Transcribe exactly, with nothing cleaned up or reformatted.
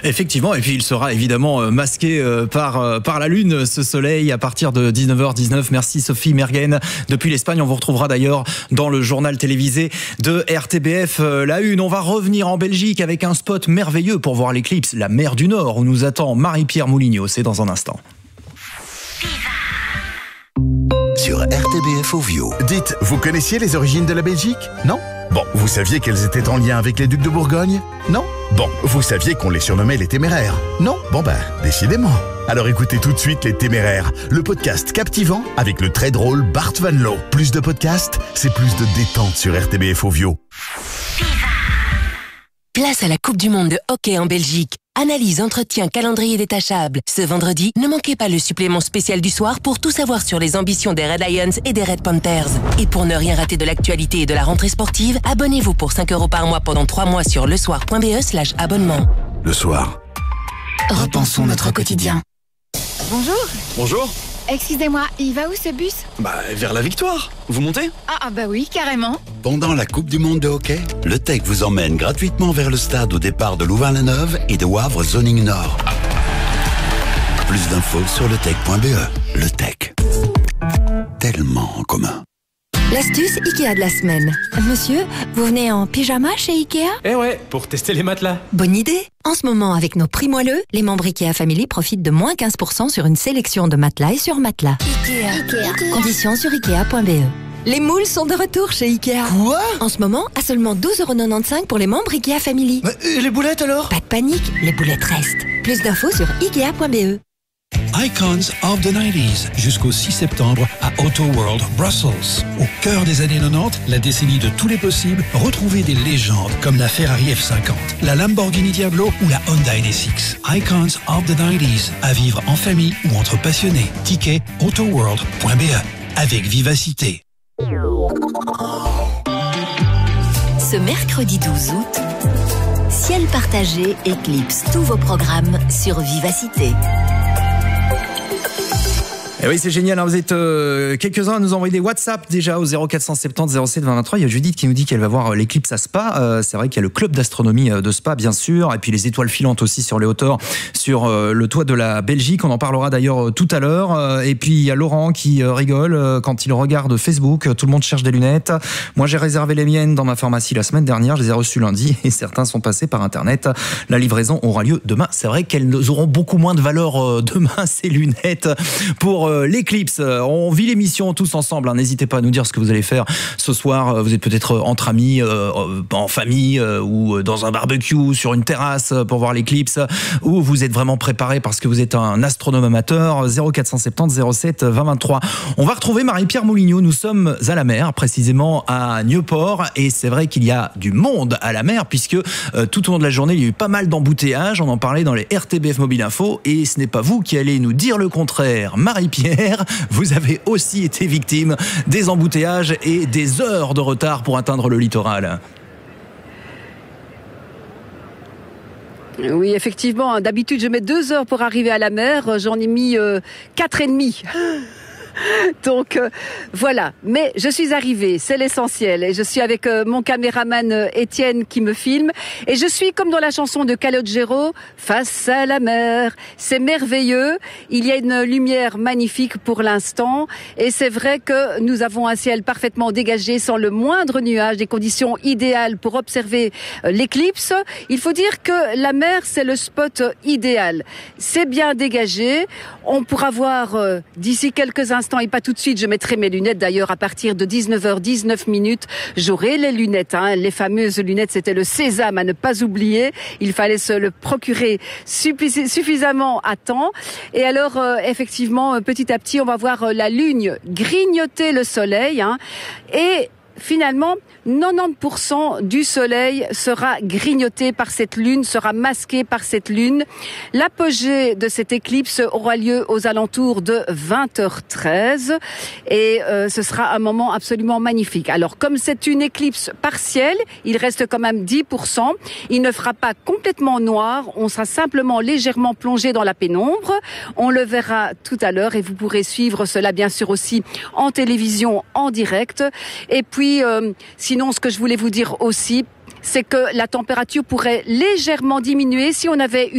Effectivement, et puis il sera évidemment masqué par, par la lune, ce soleil, à partir de dix-neuf heures dix-neuf. Merci Sophie Mergen depuis l'Espagne. On vous retrouvera d'ailleurs dans le journal télévisé de R T B F. La Une, on va revenir en Belgique avec un spot merveilleux pour voir l'éclipse, la mer du Nord, où nous attend Marie-Pierre Moulignot. C'est dans un instant. Sur R T B F Ovio. Dites, vous connaissiez les origines de la Belgique? Non? Bon, vous saviez qu'elles étaient en lien avec les ducs de Bourgogne? Non? Bon, vous saviez qu'on les surnommait les Téméraires? Non? Bon ben, décidément. Alors écoutez tout de suite Les Téméraires, le podcast captivant avec le très drôle Bart Van Loo. Plus de podcasts, c'est plus de détente sur R T B F Ovio. Place à la Coupe du Monde de hockey en Belgique. Analyse, entretien, calendrier détachable. Ce vendredi, ne manquez pas le supplément spécial du soir pour tout savoir sur les ambitions des Red Lions et des Red Panthers. Et pour ne rien rater de l'actualité et de la rentrée sportive, abonnez-vous pour cinq euros par mois pendant trois mois sur lesoir.be slash abonnement. Le soir. Repensons notre quotidien. Bonjour. Bonjour. Excusez-moi, il va où ce bus? Bah, vers la victoire. Vous montez? Ah, ah bah oui, carrément. Pendant la Coupe du Monde de hockey, le T E C vous emmène gratuitement vers le stade au départ de Louvain-la-Neuve et de Wavre Zoning Nord. Plus d'infos sur le tech point b e. Le T E C. Tellement en commun. L'astuce Ikea de la semaine. Monsieur, vous venez en pyjama chez Ikea? Eh ouais, pour tester les matelas. Bonne idée. En ce moment, avec nos prix moelleux, les membres Ikea Family profitent de moins quinze pour cent sur une sélection de matelas et sur matelas. Ikea. Ikea. Conditions sur ikea point b e. Les moules sont de retour chez Ikea. Quoi? En ce moment, à seulement douze euros quatre-vingt-quinze pour les membres Ikea Family. Mais, et les boulettes alors? Pas de panique, les boulettes restent. Plus d'infos sur ikea point b e. Icons of the nineties, jusqu'au six septembre à Auto World Brussels. Au cœur des années quatre-vingt-dix, la décennie de tous les possibles, retrouvez des légendes comme la Ferrari F cinquante, la Lamborghini Diablo ou la Honda N S X. Icons of the nineties, à vivre en famille ou entre passionnés. Ticket autoworld point b e, avec vivacité. Ce mercredi douze août, Ciel partagé éclipse tous vos programmes sur Vivacité. Et oui, c'est génial, hein. Vous êtes euh, quelques-uns à nous envoyer des WhatsApp déjà au zéro quatre cent soixante-dix zéro sept vingt-trois. Il y a Judith qui nous dit qu'elle va voir l'éclipse à Spa. Euh, c'est vrai qu'il y a le club d'astronomie de Spa, bien sûr, et puis les étoiles filantes aussi sur les hauteurs, sur euh, le toit de la Belgique. On en parlera d'ailleurs euh, tout à l'heure. Euh, et puis il y a Laurent qui euh, rigole euh, quand il regarde Facebook. Tout le monde cherche des lunettes. Moi, j'ai réservé les miennes dans ma pharmacie la semaine dernière. Je les ai reçues lundi et certains sont passés par Internet. La livraison aura lieu demain. C'est vrai qu'elles auront beaucoup moins de valeur euh, demain, ces lunettes, pour euh, l'éclipse. On vit l'émission tous ensemble, hein. N'hésitez pas à nous dire ce que vous allez faire ce soir. Vous êtes peut-être entre amis, euh, en famille, euh, ou dans un barbecue, sur une terrasse pour voir l'éclipse, ou vous êtes vraiment préparé parce que vous êtes un astronome amateur. Zéro quatre cent soixante-dix zéro sept vingt vingt-trois. On va retrouver Marie-Pierre Moulignot. Nous sommes à la mer, précisément à Nieuport, et c'est vrai qu'il y a du monde à la mer puisque euh, tout au long de la journée, il y a eu pas mal d'embouteillages. On en parlait dans les R T B F Mobile Info, et ce n'est pas vous qui allez nous dire le contraire. Marie-Pierre, vous avez aussi été victime des embouteillages et des heures de retard pour atteindre le littoral. Oui, effectivement. D'habitude, je mets deux heures pour arriver à la mer. J'en ai mis euh, quatre et demi. Donc euh, voilà, mais je suis arrivée, c'est l'essentiel, et je suis avec euh, mon caméraman euh, Étienne qui me filme, et je suis comme dans la chanson de Calogero, face à la mer. C'est merveilleux, il y a une lumière magnifique pour l'instant, et c'est vrai que nous avons un ciel parfaitement dégagé, sans le moindre nuage, des conditions idéales pour observer euh, l'éclipse. Il faut dire que la mer, c'est le spot idéal. C'est bien dégagé, on pourra voir euh, d'ici quelques instants, et pas tout de suite, je mettrai mes lunettes. D'ailleurs, à partir de dix-neuf heures dix-neuf minutes, j'aurai les lunettes. Hein. Les fameuses lunettes, c'était le sésame à ne pas oublier. Il fallait se le procurer suffisamment à temps. Et alors, euh, effectivement, petit à petit, on va voir la lune grignoter le soleil. Hein. Et finalement, quatre-vingt-dix pour cent du soleil sera grignoté par cette lune, sera masqué par cette lune. L'apogée de cette éclipse aura lieu aux alentours de vingt heures treize, et euh, ce sera un moment absolument magnifique. Alors, comme c'est une éclipse partielle, il reste quand même dix pour cent. Il ne fera pas complètement noir, on sera simplement légèrement plongé dans la pénombre. On le verra tout à l'heure, et vous pourrez suivre cela bien sûr aussi en télévision, en direct. Et puis, euh, sinon, ce que je voulais vous dire aussi, c'est que la température pourrait légèrement diminuer si on avait une